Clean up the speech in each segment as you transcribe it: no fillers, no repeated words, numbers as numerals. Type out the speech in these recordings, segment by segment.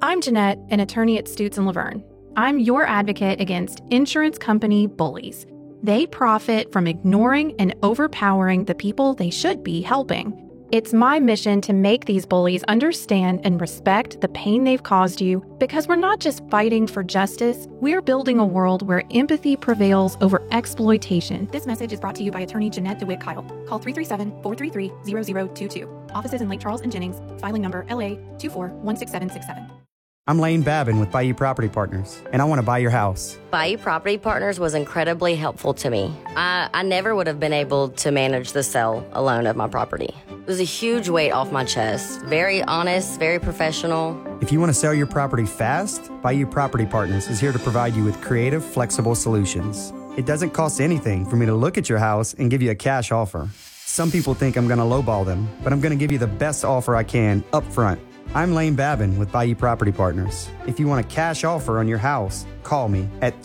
I'm Jeanette, an attorney at Stutz & Laverne. I'm your advocate against insurance company bullies. They profit from ignoring and overpowering the people they should be helping. It's my mission to make these bullies understand and respect the pain they've caused you, because we're not just fighting for justice, we're building a world where empathy prevails over exploitation. This message is brought to you by attorney Jeanette DeWitt Kyle. Call 337-433-0022. Offices in Lake Charles and Jennings. Filing number LA 2416767. I'm Lane Babin with Bayou Property Partners, and I want to buy your house. Bayou Property Partners was incredibly helpful to me. I never would have been able to manage the sale alone of my property. It was a huge weight off my chest. Very honest, very professional. If you want to sell your property fast, Bayou Property Partners is here to provide you with creative, flexible solutions. It doesn't cost anything for me to look at your house and give you a cash offer. Some people think I'm going to lowball them, but I'm going to give you the best offer I can up front. I'm Lane Babin with Bayou Property Partners. If you want a cash offer on your house, call me at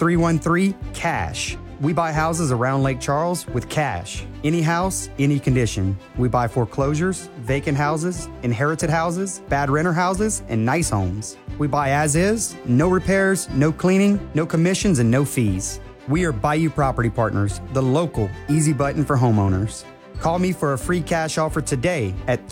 313-CASH. We buy houses around Lake Charles with cash. Any house, any condition. We buy foreclosures, vacant houses, inherited houses, bad renter houses, and nice homes. We buy as is, no repairs, no cleaning, no commissions, and no fees. We are Bayou Property Partners, the local easy button for homeowners. Call me for a free cash offer today at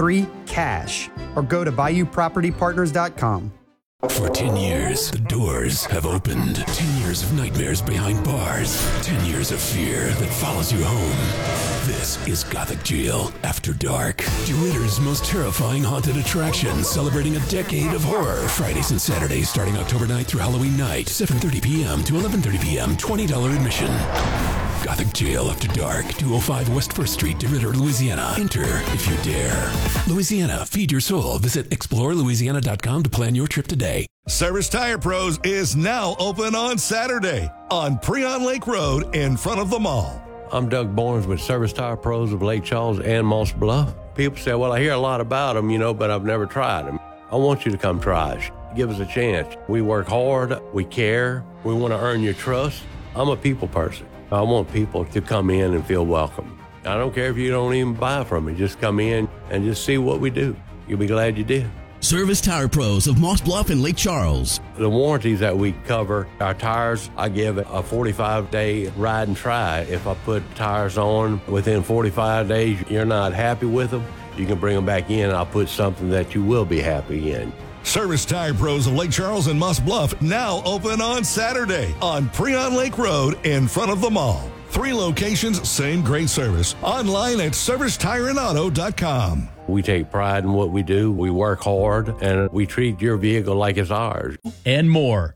313-CASH or go to BayouPropertyPartners.com. For 10 years, the doors have opened. 10 years of nightmares behind bars. 10 years of fear that follows you home. This is Gothic Jail After Dark. DeRidder's most terrifying haunted attraction, celebrating a decade of horror. Fridays and Saturdays starting October 9th through Halloween night, 7:30 p.m. to 11:30 p.m., $20 admission. Gothic Jail After Dark, 205 West 1st Street, DeRidder, Louisiana. Enter if you dare. Louisiana, feed your soul. Visit explorelouisiana.com to plan your trip today. Service Tire Pros is now open on Saturday on Preon Lake Road in front of the mall. I'm Doug Barnes with Service Tire Pros of Lake Charles and Moss Bluff. People say, well, I hear a lot about them, but I've never tried them. I want you to come try us. Give us a chance. We work hard. We care. We want to earn your trust. I'm a people person. I want people to come in and feel welcome. I don't care if you don't even buy from me. Just come in and just see what we do. You'll be glad you did. Service Tire Pros of Moss Bluff and Lake Charles. The warranties that we cover, our tires, I give it a 45-day ride and try. If I put tires on within 45 days, you're not happy with them, you can bring them back in and I'll put something that you will be happy in. Service Tire Pros of Lake Charles and Moss Bluff now open on Saturday on Preon Lake Road in front of the mall. 3 locations, same great service. Online at servicetireandauto.com. We take pride in what we do. We work hard and we treat your vehicle like it's ours. And more.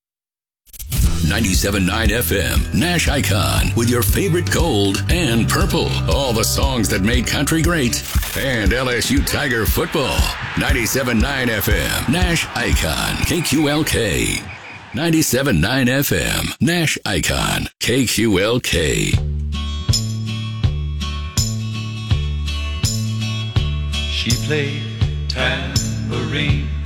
97.9 FM, Nash Icon, with your favorite gold and purple. All the songs that made country great. And LSU Tiger football. 97.9 FM, Nash Icon, KQLK. 97.9 FM, Nash Icon, KQLK. She played tambourine